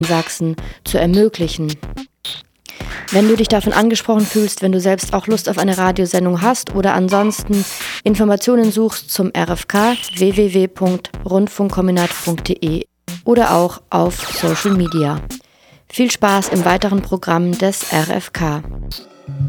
Sachsen zu ermöglichen. Wenn du dich davon angesprochen fühlst, wenn du selbst auch Lust auf eine Radiosendung hast oder ansonsten Informationen suchst zum RFK, www.rundfunkkombinat.de oder auch auf Social Media. Viel Spaß im weiteren Programm des RFK.